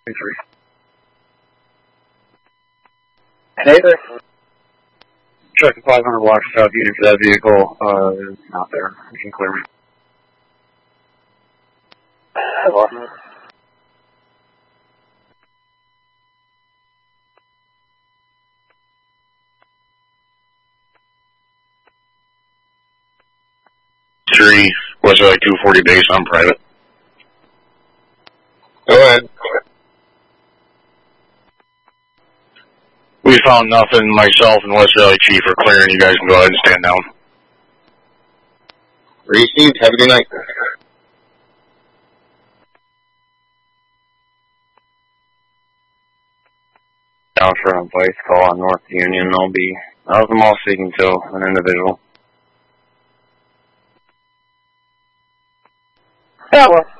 Neighbor. Check 500 block south unit for that vehicle. Is not there. You can clear me. Hello. Three, what's it like 240 base on private? Go ahead. We found nothing. Myself and West Valley Chief are clearing. You guys can go ahead and stand down. Received. Have a good night. Down for a voice call on North Union. I was all speaking to an individual. Yeah, well.